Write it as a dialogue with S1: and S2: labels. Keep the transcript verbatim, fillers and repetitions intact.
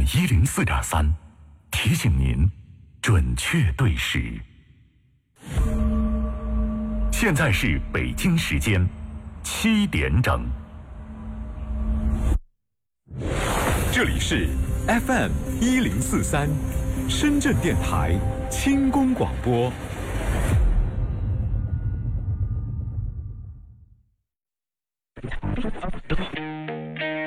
S1: 一零四点三，提醒您准确对时。现在是北京时间七点整。
S2: 这里是 F M 一零四三，深圳电台轻功广播。